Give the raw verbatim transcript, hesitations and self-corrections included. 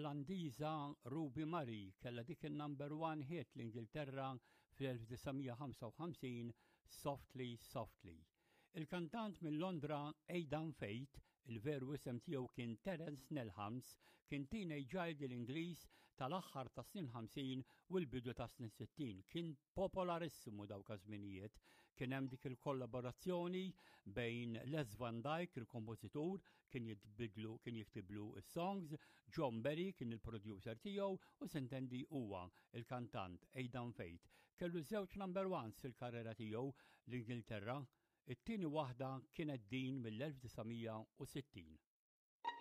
l-Olandiża Ruby Murray kellha dik il-number one hit l-Ingilterra fl-elf-tisa' Softly Softly. Il-kantant minn Londra Aidan Fate, il-veru isem tiegħu kien Terence Nelhams, kien teenager l-Ingliż tal-aħħar ta' snin ħamsin u l-bidu ta' snin sittin. Kien popolarissimu dawk iż-żminijiet. Kien hemm dik il-kollaborazzjoni bejn Les Van Dyke, il-kompożitur, kien jitbidlu kien jiktiblu s-songs, John Berry kien il-producer tiegħu u sintendi huwa il-kantant Aidan Fate. Kellu żewġ number ones fil-karriera tiegħu l-Ingilterra. It-tieni waħda kienet din mill-elf tisa' sittin.